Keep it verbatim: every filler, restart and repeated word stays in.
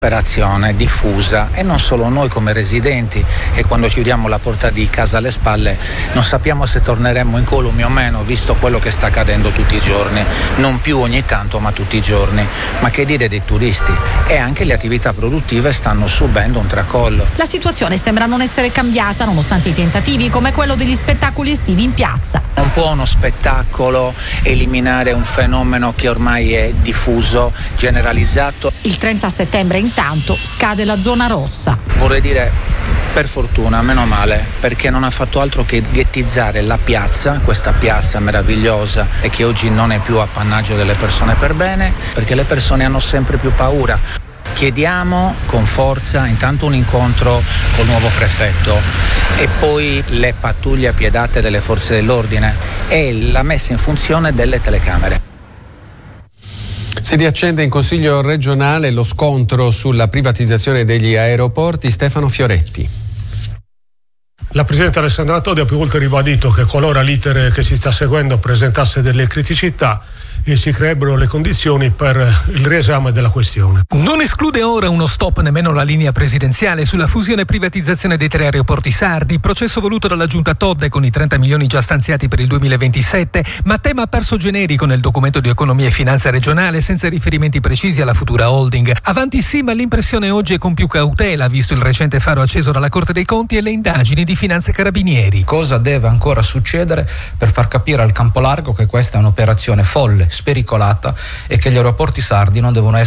Operazione diffusa, e non solo noi come residenti, e quando chiudiamo la porta di casa alle spalle non sappiamo se torneremo incolumi o meno, visto quello che sta accadendo tutti i giorni, non più ogni tanto ma tutti i giorni. Ma che dire dei turisti? E anche le attività produttive stanno subendo un tracollo. La situazione sembra non essere cambiata nonostante i tentativi come quello degli spettacoli estivi in piazza. Non può uno spettacolo eliminare un fenomeno che ormai è diffuso, generalizzato. Il trenta settembre intanto scade la zona rossa. Vorrei dire per fortuna, meno male, perché non ha fatto altro che ghettizzare la piazza, questa piazza meravigliosa e che oggi non è più appannaggio delle persone per bene, perché le persone hanno sempre più paura. Chiediamo con forza intanto un incontro col nuovo prefetto e poi le pattuglie appiedate delle forze dell'ordine e la messa in funzione delle telecamere. Si riaccende in Consiglio regionale lo scontro sulla privatizzazione degli aeroporti. Stefano Fioretti. La Presidente Alessandra Todi ha più volte ribadito che qualora l'iter che si sta seguendo presentasse delle criticità e si creerebbero le condizioni per il riesame della questione. Non esclude ora uno stop nemmeno la linea presidenziale sulla fusione e privatizzazione dei tre aeroporti sardi, processo voluto dalla giunta Todde con i trenta milioni già stanziati per il duemilaventisette, ma tema apparso generico nel documento di economia e finanza regionale senza riferimenti precisi alla futura holding. Avanti sì, ma l'impressione oggi è con più cautela, visto il recente faro acceso dalla Corte dei Conti e le indagini di Finanza e Carabinieri. Cosa deve ancora succedere per far capire al campo largo che questa è un'operazione folle, spericolata e che gli aeroporti sardi non devono essere